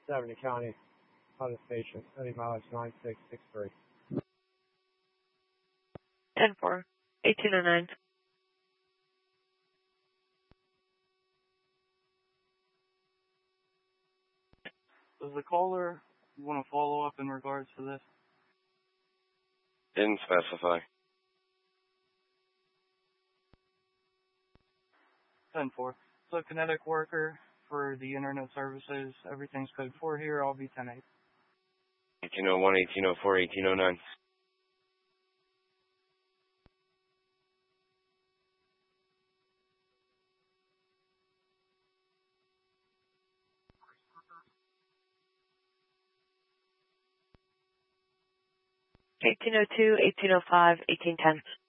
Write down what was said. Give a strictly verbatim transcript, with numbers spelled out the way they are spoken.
Seventy County, Hunter Station, any mileage nine six six three. ten four, eighteen oh nine. Does the caller want to follow up in regards to this? Didn't specify. ten four. So Kinetic Worker for the Internet Services, everything's code four here, I'll be ten eight. eighteen oh one, eighteen oh four, eighteen oh nine. eighteen oh two, eighteen oh five, eighteen ten.